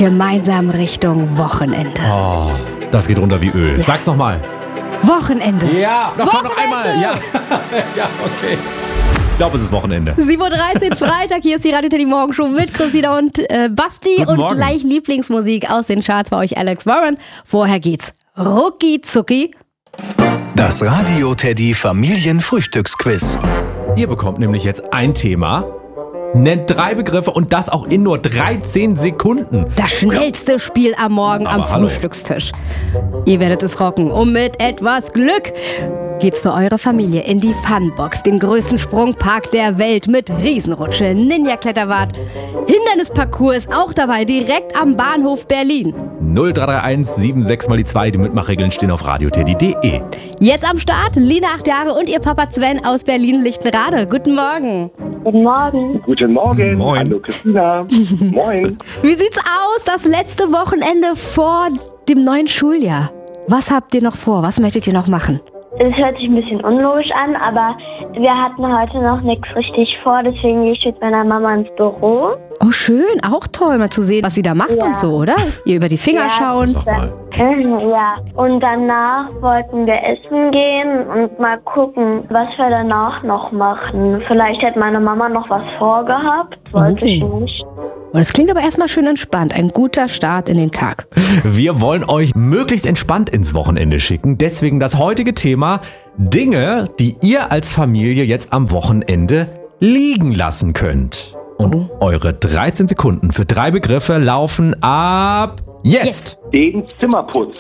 gemeinsam Richtung Wochenende. Oh, das geht runter wie Öl. Ja. Sag's nochmal. Wochenende. Ja, noch einmal. Ja, ja, okay. Ich glaube, es ist Wochenende. 7.13 Uhr, Freitag. Hier ist die Radio Teddy Morgenshow mit Christina und Basti. Guten und Morgen. Gleich Lieblingsmusik aus den Charts für euch, Alex Warren. Vorher geht's rucki zucki. Das Radio Teddy Familienfrühstücksquiz. Ihr bekommt nämlich jetzt ein Thema, nennt 3 Begriffe und das auch in nur 13 Sekunden. Das schnellste Spiel am Morgen am Aber hallo. Frühstückstisch. Ihr werdet es rocken. Und mit etwas Glück geht's für eure Familie in die Funbox, den größten Sprungpark der Welt mit Riesenrutsche, Ninja-Kletterwart, Hindernisparcours ist auch dabei, direkt am Bahnhof Berlin. 0331 76 mal die 2, die Mitmachregeln stehen auf radioteddy.de. Jetzt am Start, Lina 8 Jahre und ihr Papa Sven aus Berlin-Lichtenrade. Guten Morgen. Guten Morgen. Guten Morgen. Moin. Hallo Christina. Moin. Wie sieht's aus, das letzte Wochenende vor dem neuen Schuljahr? Was habt ihr noch vor? Was möchtet ihr noch machen? Es hört sich ein bisschen unlogisch an, aber wir hatten heute noch nichts richtig vor, deswegen gehe ich mit meiner Mama ins Büro. Oh, schön. Auch toll, mal zu sehen, was sie da macht Ja. und so, oder? Ihr über die Finger Ja. schauen. Sag mal. Ja, und danach wollten wir essen gehen und mal gucken, was wir danach noch machen. Vielleicht hätte meine Mama noch was vorgehabt, wollte ich nicht. Und es klingt aber erstmal schön entspannt. Ein guter Start in den Tag. Wir wollen euch möglichst entspannt ins Wochenende schicken. Deswegen das heutige Thema: Dinge, die ihr als Familie jetzt am Wochenende liegen lassen könnt. Und eure 13 Sekunden für 3 Begriffe laufen ab jetzt. Den Zimmerputz,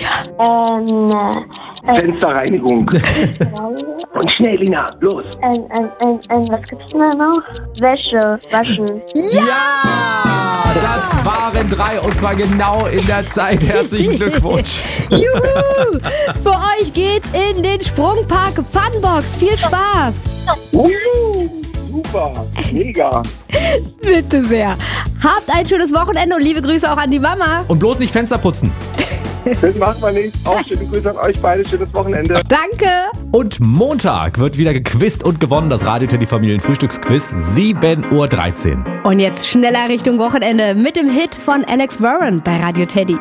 Fensterreinigung. Und schnell, Lina, los. Was gibt's denn da noch? Wäsche, waschen. Ja! Das waren 3 und zwar genau in der Zeit. Herzlichen Glückwunsch. Juhu! Für euch geht's in den Sprungpark Funbox. Viel Spaß. Super, mega. Bitte sehr. Habt ein schönes Wochenende und liebe Grüße auch an die Mama. Und bloß nicht Fenster putzen. Das macht man nicht. Auch schöne Grüße an euch beide. Schönes Wochenende. Danke. Und Montag wird wieder gequizt und gewonnen. Das Radio Teddy Familienfrühstücksquiz, 7.13 Uhr. Und jetzt schneller Richtung Wochenende mit dem Hit von Alex Warren bei Radio Teddy.